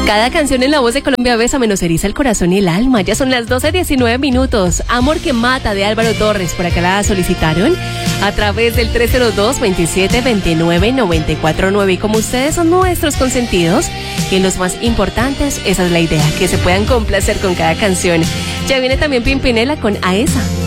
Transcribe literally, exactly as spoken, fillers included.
Cada canción en la voz de Colombia Bésame nos eriza el corazón y el alma. Ya son las doce diecinueve minutos. Amor que mata de Álvaro Torres. Por acá la solicitaron a través del tres cero dos, veintisiete veintinueve, noventa y cuatro nueve. Y como ustedes son nuestros consentidos y los más importantes, esa es la idea, que se puedan complacer con cada canción. Ya viene también Pimpinela con A Esa.